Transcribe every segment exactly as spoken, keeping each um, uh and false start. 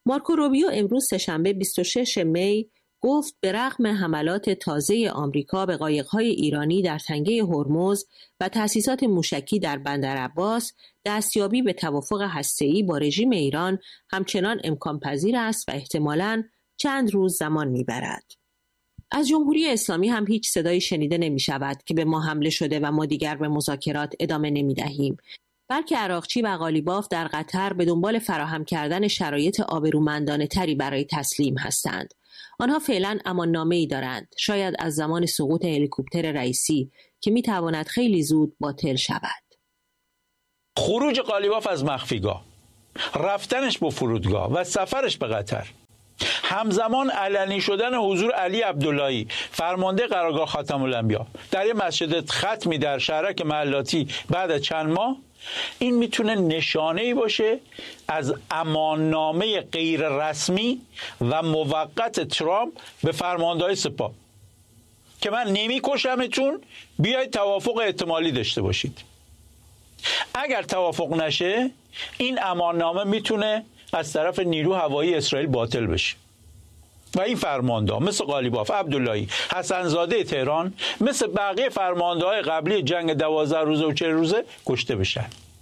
مارکو روبیو امروز سه‌شنبه بیست و شش می گفت به رغم حملات تازه آمریکا به قایق‌های ایرانی در تنگه هرمز و تأسیسات موشکی در بندر عباس، دستیابی به توافق هسته‌ای با رژیم ایران همچنان امکان پذیر است و احتمالاً چند روز زمان می‌برد. از جمهوری اسلامی هم هیچ صدایی شنیده نمی‌شود که به ما حمله شده و ما دیگر به مذاکرات ادامه نمی‌دهیم، بلکه عراقچی و قالیباف در قطر به دنبال فراهم کردن شرایط آبرومندانه تری برای تسلیم هستند. آنها فعلا امان‌نامه‌ای دارند، شاید از زمان سقوط هلیکوپتر رئیسی که می‌تواند خیلی زود باطل شود. خروج قالیباف از مخفیگاه، رفتنش به فرودگاه و سفرش به قطر، همزمان علنی شدن حضور علی عبداللهی فرمانده قرارگاه خاتم الانبیا در یک مسجد ختمی در شهرک محلاتی بعد از چند ماه، این میتونه نشانه‌ای باشه از اماننامه غیر رسمی و موقت ترامپ به فرماندهای سپاه که من نمیکشمتون، بیاید توافق احتمالی داشته باشید. اگر توافق نشه، این اماننامه میتونه از طرف نیرو هوایی اسرائیل باطل بشه و این فرمانده مثل قالیباف، عبداللهی، حسنزاده تهران، مثل بقیه فرمانده‌های قبلی جنگ دوازده روزه و چهل روزه کشته بشن.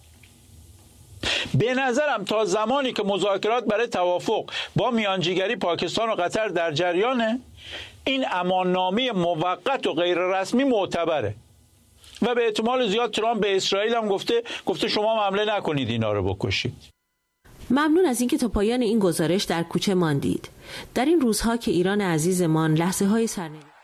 به نظرم تا زمانی که مذاکرات برای توافق با میانجیگری پاکستان و قطر در جریانه، این اماننامه موقت و غیر رسمی معتبره و به احتمال زیاد ترامپ به اسرائیل هم گفته گفته شما حمله نکنید، اینا رو بکشید. ممنون از اینکه تا پایان این گزارش در کوچه ماندید. در این روزها که ایران عزیزمان لحظه های سرنوشت